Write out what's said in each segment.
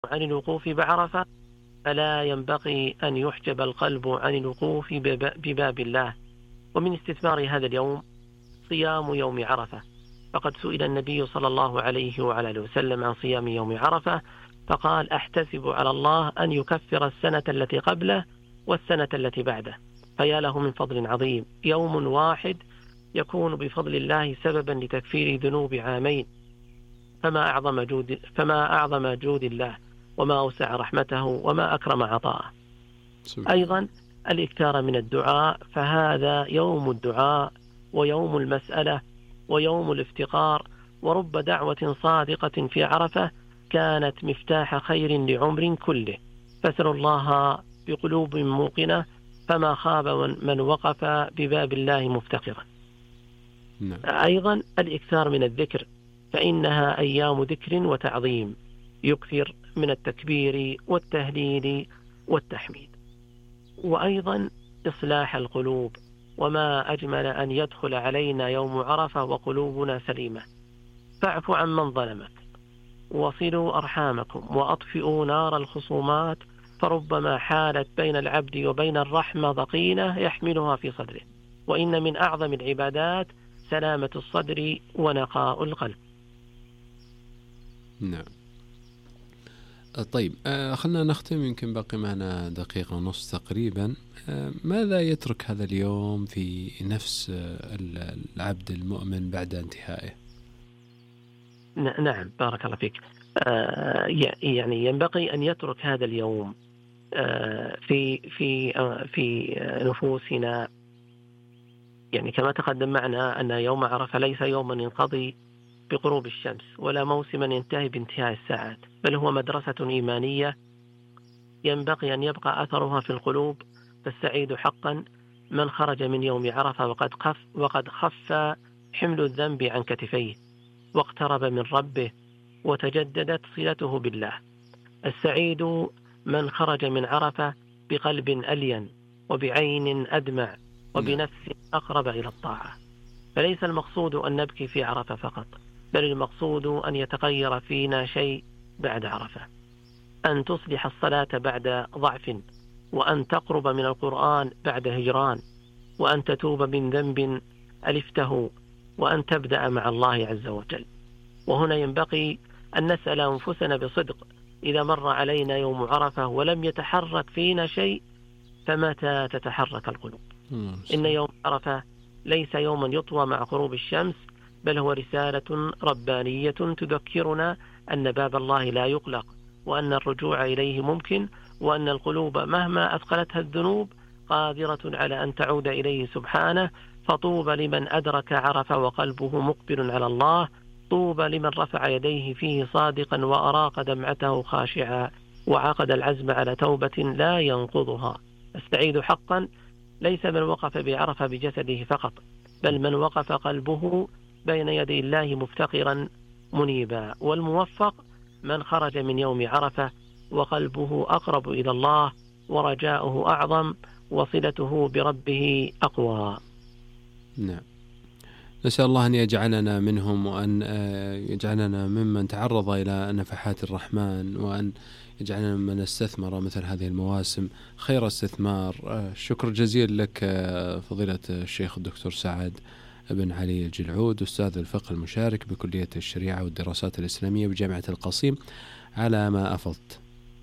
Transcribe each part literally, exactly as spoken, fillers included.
عن الوقوف بعرفة فلا ينبغي أن يحجب القلب عن الوقوف بباب الله. ومن استثمار هذا اليوم صيام يوم عرفة، فقد سئل النبي صلى الله عليه وعلى آله وسلم عن صيام يوم عرفة فقال: أحتسب على الله أن يكفر السنة التي قبله والسنة التي بعده. فيا له من فضل عظيم، يوم واحد يكون بفضل الله سببا لتكفير ذنوب عامين، فما أعظم جود فما أعظم جود الله وما أوسع رحمته وما أكرم عطاءه. أيضا الإكثار من الدعاء، فهذا يوم الدعاء ويوم المسألة ويوم الافتقار، ورب دعوة صادقة في عرفة كانت مفتاح خير لعمر كله. فاسألوا الله بقلوب موقنة، فما خاب من وقف بباب الله مفتقرا. نعم. أيضا الإكثار من الذكر، فإنها أيام ذكر وتعظيم، يكثر من التكبير والتهليل والتحميد. وأيضا إصلاح القلوب، وما أجمل أن يدخل علينا يوم عرفة وقلوبنا سليمة. فاعفوا عن من ظلمك، وصلوا أرحامكم، وأطفئوا نار الخصومات، فربما حالت بين العبد وبين الرحمة ضقينة يحملها في صدره. وإن من أعظم العبادات سلامة الصدر ونقاء القلب. نعم. طيب، آه خلنا نختم، يمكن باقي معنا دقيقة ونص تقريبا. آه ماذا يترك هذا اليوم في نفس آه العبد المؤمن بعد انتهائه؟ نعم، بارك الله فيك. آه يعني ينبغي أن يترك هذا اليوم آه في في آه في نفوسنا، يعني كما تقدم معنا أن يوم عرفة ليس يوما ينقضي بغروب الشمس، ولا موسما ينتهي بانتهاء الساعات، بل هو مدرسة إيمانية ينبغي أن يبقى أثرها في القلوب. فالسعيد حقا من خرج من يوم عرفة وقد خف وقد خف حمل الذنب عن كتفيه، واقترب من ربه، وتجددت صلته بالله. السعيد من خرج من عرفة بقلب ألين، وبعين أدمع، وبنفس أقرب إلى الطاعة. فليس المقصود أن نبكي في عرفة فقط، بل المقصود أن يتغير فينا شيء بعد عرفة، أن تصلح الصلاة بعد ضعف، وأن تقرب من القرآن بعد هجران، وأن تتوب من ذنب ألفته، وأن تبدأ مع الله عز وجل. وهنا ينبغي أن نسأل أنفسنا بصدق: إذا مر علينا يوم عرفة ولم يتحرك فينا شيء، فمتى تتحرك القلوب؟ إن يوم عرفة ليس يوما يطوى مع غروب الشمس، بل هو رسالة ربانية تذكرنا أن باب الله لا يغلق، وأن الرجوع إليه ممكن، وأن القلوب مهما أثقلتها الذنوب قادرة على أن تعود إليه سبحانه. فطوبى لمن أدرك عرفة وقلبه مقبل على الله، طوبى لمن رفع يديه فيه صادقا وأراق دمعته خاشعا، وعقد العزم على توبة لا ينقضها. السعيد حقا ليس من وقف بعرفة بجسده فقط، بل من وقف قلبه بين يدي الله مفتقرا منيبا. والموفق من خرج من يوم عرفة وقلبه أقرب إلى الله، ورجاؤه أعظم، وصلته بربه أقوى. نعم. نسأل الله أن يجعلنا منهم، وأن يجعلنا ممن تعرض إلى نفحات الرحمن، وأن يجعلنا ممن استثمر مثل هذه المواسم خير استثمار. شكر جزيل لك فضيلة الشيخ الدكتور سعد بن علي الجلعود، أستاذ الفقه المشارك بكلية الشريعة والدراسات الإسلامية بجامعة القصيم، على ما أفضت.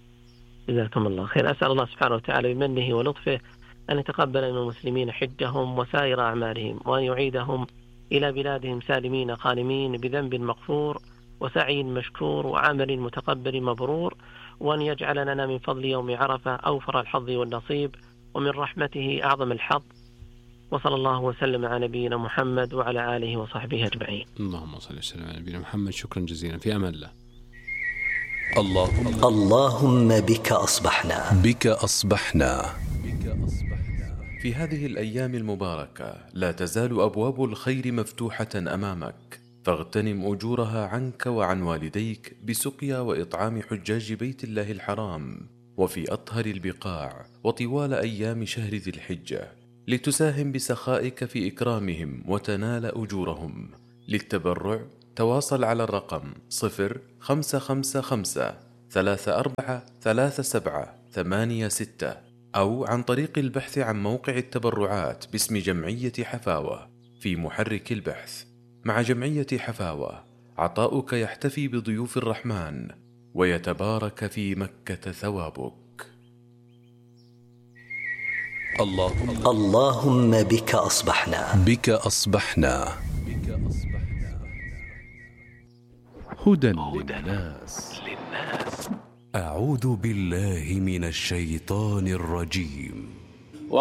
جزاكم الله خير. أسأل الله سبحانه وتعالى بمنه ولطفه أن يتقبل من المسلمين حجهم وسائر أعمالهم، وأن يعيدهم إلى بلادهم سالمين غانمين بذنب مغفور وسعي مشكور وعمل متقبل مبرور، وأن يجعل لنا من فضل يوم عرفة أوفر الحظ والنصيب، ومن رحمته أعظم الحظ. وصلى الله وسلم على نبينا محمد وعلى آله وصحبه أجمعين. اللهم صل وسلم على نبينا محمد. شكرا جزيلا، في أمان الله. اللهم اللهم بك أصبحنا بك أصبحنا في هذه الأيام المباركة لا تزال أبواب الخير مفتوحة أمامك، فاغتنم أجورها عنك وعن والديك بسقيا وإطعام حجاج بيت الله الحرام وفي أطهر البقاع وطوال أيام شهر ذي الحجة، لتساهم بسخائك في إكرامهم وتنال أجورهم. للتبرع تواصل على الرقم صفر خمسة خمسة خمسة ثلاثة أربعة ثلاثة سبعة ثمانية ستة، أو عن طريق البحث عن موقع التبرعات باسم جمعية حفاوة في محرك البحث. مع جمعية حفاوة عطاؤك يحتفي بضيوف الرحمن ويتبارك في مكة ثوابك. اللهم اللهم بك أصبحنا بك أصبحنا هدى للناس. أعوذ بالله من الشيطان الرجيم.